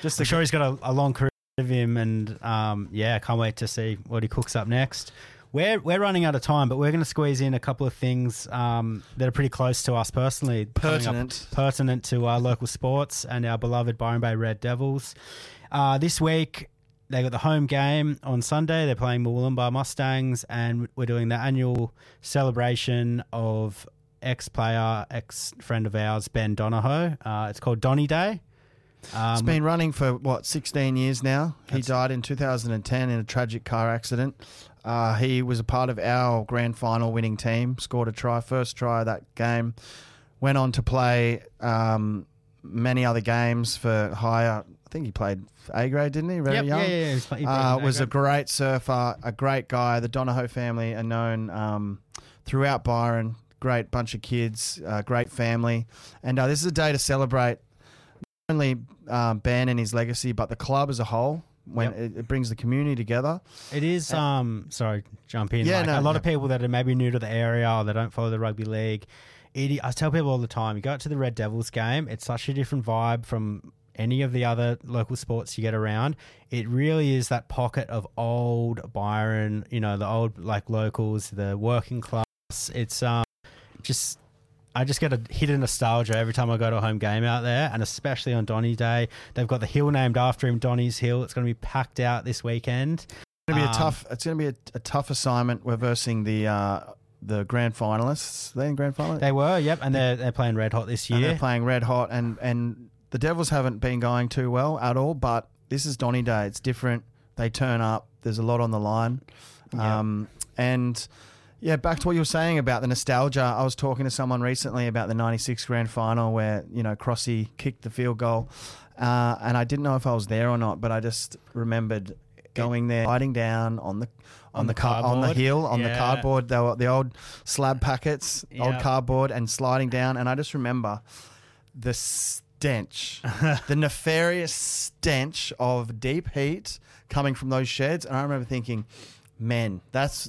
I'm sure he's got a long career of him, and I can't wait to see what he cooks up next. We're running out of time, but we're going to squeeze in a couple of things that are pretty close to us personally. Pertinent to our local sports and our beloved Byron Bay Red Devils. This week, they got the home game on Sunday. They're playing Murwillumbah Mustangs, and we're doing the annual celebration of ex-player, ex-friend of ours, Ben Donahoe. It's called Donny Day. It's been running for, 16 years now. He died in 2010 in a tragic car accident. He was a part of our grand final winning team, scored a try, first try of that game. Went on to play many other games for higher. I think he played A grade, didn't he? Very young. Yeah. Was a great surfer, a great guy. The Donahoe family are known throughout Byron. Great bunch of kids, great family. And this is a day to celebrate not only Ben and his legacy, but the club as a whole. When it brings the community together. It is, sorry, jump in. Yeah, a lot of people that are maybe new to the area or they don't follow the rugby league. I tell people all the time, you go out to the Red Devils game, it's such a different vibe from any of the other local sports you get around. It really is that pocket of old Byron, the old locals, the working class. It's I just get a hit of nostalgia every time I go to a home game out there, and especially on Donny Day. They've got the hill named after him, Donny's Hill. It's going to be packed out this weekend. It's going to be a tough assignment. We're versing the grand finalists. Are they in grand final? They were, yep, and they're playing red hot this year. And they're playing red hot, and the Devils haven't been going too well at all. But this is Donny Day. It's different. They turn up. There's a lot on the line, and. Yeah, back to what you were saying about the nostalgia. I was talking to someone recently about the 96 grand final where, Crossy kicked the field goal. And I didn't know if I was there or not, but I just remembered going there, sliding down on the hill, on the cardboard, the old slab packets, old cardboard, and sliding down. And I just remember the stench, the nefarious stench of deep heat coming from those sheds. And I remember thinking, that's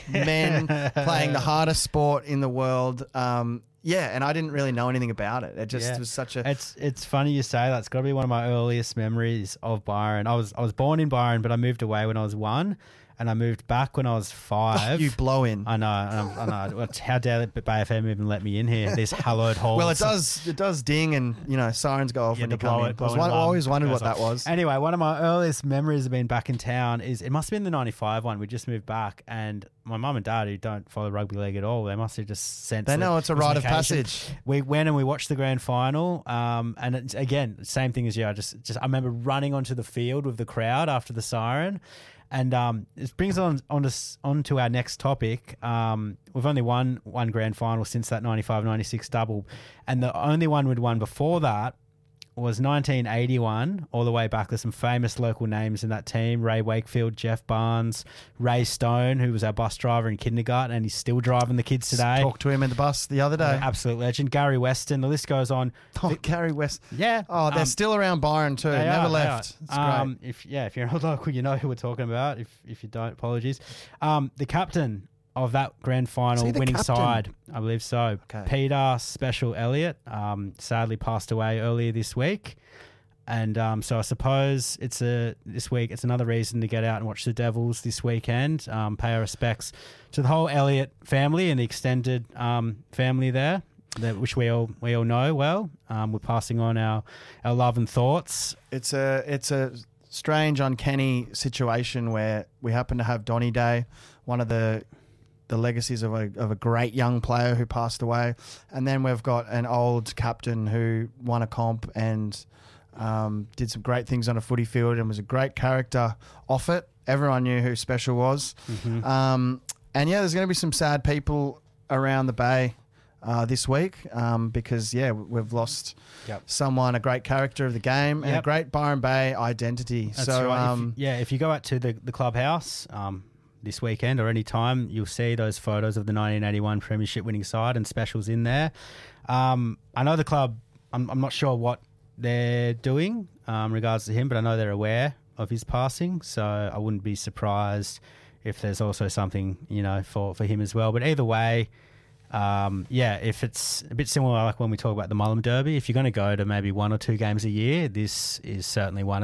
men playing the hardest sport in the world. And I didn't really know anything about it. It just was such a... It's funny you say that. It's got to be one of my earliest memories of Byron. I was born in Byron, but I moved away when I was 1. And I moved back when I was 5. You blow in. I know. How dare Bay FM even let me in here? These hallowed halls. Well, it does ding and, sirens go off when you come in. I always wondered what that was. Anyway, one of my earliest memories of being back in town is, it must have been the 95 one. We just moved back, and my mum and dad, who don't follow rugby league at all, they must have just sensed They know it's a rite of passage. We went and we watched the grand final, and it's, again, same thing as you. I remember running onto the field with the crowd after the siren. And it brings on to our next topic. We've only won one grand final since that 95-96 double. And the only one we'd won before that was 1981, all the way back. There's some famous local names in that team: Ray Wakefield, Jeff Barnes, Ray Stone, who was our bus driver in kindergarten, and he's still driving the kids today. Talked to him in the bus the other day. Absolute legend. Gary Weston, the list goes on. Gary West. Yeah. Oh, they're still around Byron too. Never left. It's great. If you're a local, you know who we're talking about. If you don't, apologies. The captain of that grand final winning side, I believe so. Okay. Peter Special Elliott sadly passed away earlier this week. And so I suppose this week it's another reason to get out and watch the Devils this weekend. Pay our respects to the whole Elliott family and the extended family there, which we all know well. We're passing on our love and thoughts. It's a strange, uncanny situation where we happen to have Donny Day, one of the legacies of a great young player who passed away, and then we've got an old captain who won a comp and did some great things on a footy field and was a great character off it. Everyone knew who Special was. Mm-hmm. There's going to be some sad people around the Bay this week because we've lost someone, a great character of the game and a great Byron Bay identity. That's right. If you go out to the clubhouse this weekend or any time, you'll see those photos of the 1981 premiership winning side and Special's in there. I know the club, I'm not sure what they're doing regards to him, but I know they're aware of his passing, so I wouldn't be surprised if there's also something for him as well. But either way, if it's a bit similar like when we talk about the Mullum Derby, if you're going to go to maybe 1 or 2 games a year, this is certainly one